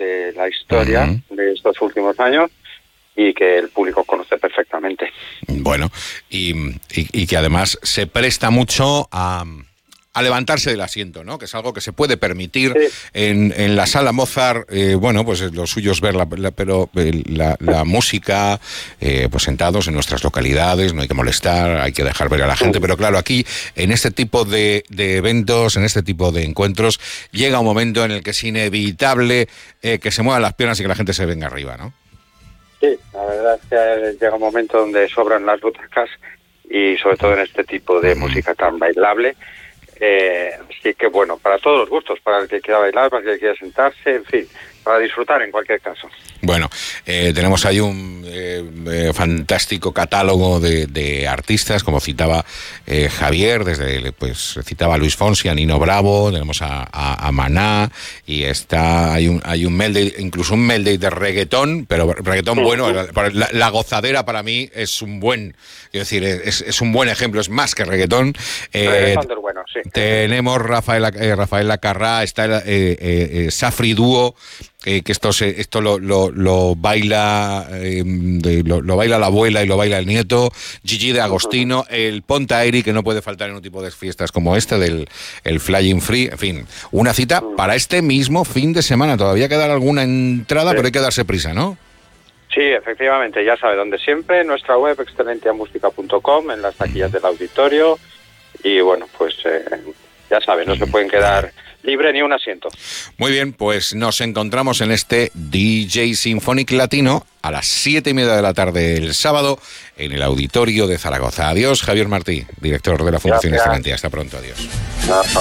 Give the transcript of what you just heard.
de la historia de estos últimos años y que el público conoce perfectamente. Bueno, y que además se presta mucho a levantarse del asiento, ¿no? Que es algo que se puede permitir en la sala Mozart. Bueno, pues lo suyo es ver la música, pues sentados en nuestras localidades, no hay que molestar, hay que dejar ver a la gente, pero claro, aquí, en este tipo de eventos, en este tipo de encuentros, llega un momento en el que es inevitable que se muevan las piernas y que la gente se venga arriba, ¿no? Sí, la verdad es que llega un momento donde sobran las butacas y sobre todo en este tipo de música tan bailable. Así que bueno, para todos los gustos, para el que quiera bailar, para el que quiera sentarse, en fin, para disfrutar en cualquier caso. Bueno, tenemos ahí un fantástico catálogo de artistas, como citaba Javier, pues citaba a Luis Fonsi, a Nino Bravo, tenemos a Maná, y hay un medley, incluso un medley de reggaetón, pero reggaetón bueno, la gozadera para mí es un buen, quiero decir, es un buen ejemplo, es más que reggaetón. Reggaetón del bueno, sí. Tenemos Rafael Lacarrá, está Safri Dúo, que esto lo baila lo baila la abuela y lo baila el nieto, Gigi de Agostino, el Pontaeri, que no puede faltar en un tipo de fiestas como este del el Flying Free, en fin, una cita para este mismo fin de semana. Todavía queda alguna entrada, pero hay que darse prisa, ¿no? Sí, efectivamente, ya sabe, donde siempre, en nuestra web excelentiamusica.com, en las taquillas del auditorio, y bueno, pues ya sabe, no se pueden quedar libre ni un asiento. Muy bien, pues nos encontramos en este DJ Symphonic Latino a las 7:30 de la tarde el sábado en el auditorio de Zaragoza. Adiós, Javier Martí, director de la Fundación Excelentia. Hasta pronto, adiós.